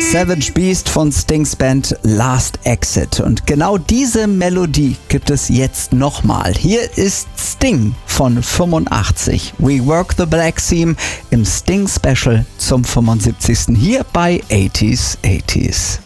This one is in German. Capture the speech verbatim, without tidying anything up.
Savage Beast von Stings Band Last Exit. Und genau diese Melodie gibt es jetzt nochmal. Hier ist Sting von fünfundachtzig. We Work the Black Theme im Sting Special zum fünfundsiebzigsten hier bei achtziger achtziger.